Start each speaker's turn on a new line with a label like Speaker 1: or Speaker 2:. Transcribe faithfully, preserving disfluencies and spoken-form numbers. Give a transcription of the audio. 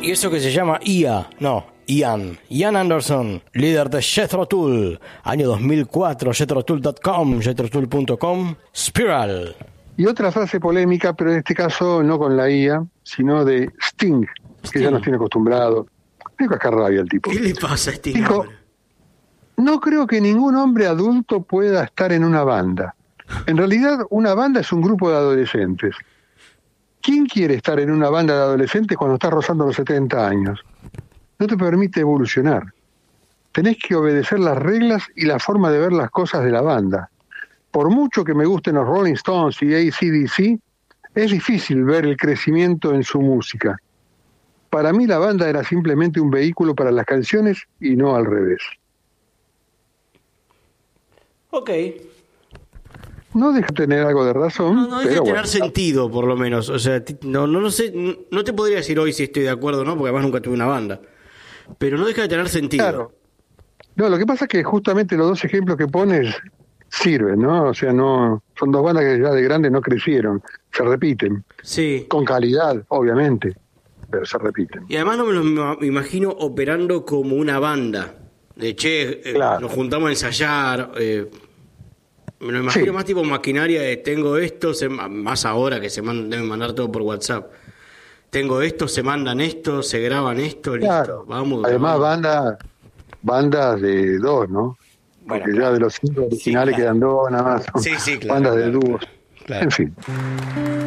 Speaker 1: Y eso que se llama I A, no, Ian. Ian Anderson, líder de Jethro Tull, año dos mil cuatro, jethro tull punto com, jethro tull punto com, Spiral.
Speaker 2: Y otra frase polémica, pero en este caso no con la I A, sino de Sting, que Sting. Ya nos tiene acostumbrado. Me cascar rabia el tipo.
Speaker 1: ¿Qué le pasa a Sting?
Speaker 2: Dijo, no creo que ningún hombre adulto pueda estar en una banda. En realidad, una banda es un grupo de adolescentes. ¿Quién quiere estar en una banda de adolescentes cuando estás rozando los setenta años? No te permite evolucionar. Tenés que obedecer las reglas y la forma de ver las cosas de la banda. Por mucho que me gusten los Rolling Stones y A C D C, es difícil ver el crecimiento en su música. Para mí la banda era simplemente un vehículo para las canciones y no al revés.
Speaker 1: Ok.
Speaker 2: No deja de tener algo de razón.
Speaker 1: No, no deja
Speaker 2: pero
Speaker 1: de tener
Speaker 2: bueno.
Speaker 1: sentido, por lo menos. O sea, no, no, no sé, no, no te podría decir hoy si estoy de acuerdo o no, porque además nunca tuve una banda. Pero no deja de tener sentido.
Speaker 2: Claro. No, lo que pasa es que justamente los dos ejemplos que pones sirven, ¿no? O sea, no son dos bandas que ya de grandes no crecieron, se repiten.
Speaker 1: Sí.
Speaker 2: Con calidad, obviamente, pero se repiten.
Speaker 1: Y además no me lo imagino operando como una banda. De che, eh,
Speaker 2: claro.
Speaker 1: Nos juntamos a ensayar. Eh, me lo imagino sí. Más tipo maquinaria de tengo esto, se, más ahora que se man, deben mandar todo por WhatsApp. Tengo esto, se mandan esto, se graban esto,
Speaker 2: claro.
Speaker 1: Listo. Vamos.
Speaker 2: Además, bandas bandas de dos, ¿no? Bueno, porque claro. Ya de los cinco originales sí, claro. Quedan dos nada más.
Speaker 1: Sí, sí, claro.
Speaker 2: Bandas
Speaker 1: claro,
Speaker 2: de dúos.
Speaker 1: Claro.
Speaker 2: En fin.